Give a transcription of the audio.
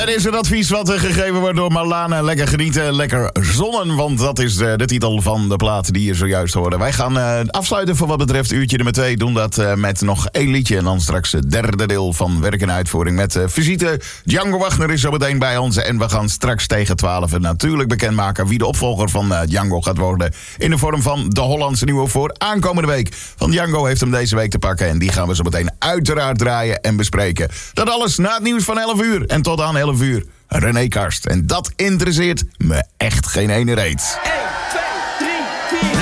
Het is een advies wat gegeven wordt door Marlane. Lekker genieten, lekker zonnen. Want dat is de titel van de plaat die je zojuist hoorde. Wij gaan afsluiten voor wat betreft uurtje nummer 2. Doen dat met nog 1 liedje. En dan straks het derde deel van Werk en Uitvoering met visite. Django Wagner is zo meteen bij ons. En we gaan straks tegen 12 natuurlijk bekendmaken wie de opvolger van Django gaat worden. In de vorm van de Hollandse Nieuwe voor aankomende week. Van Django heeft hem deze week te pakken. En die gaan we zo meteen uiteraard draaien en bespreken. Dat alles na het nieuws van 11 uur. En tot aan 11 uur. René Karst. En dat interesseert me echt geen ene reet.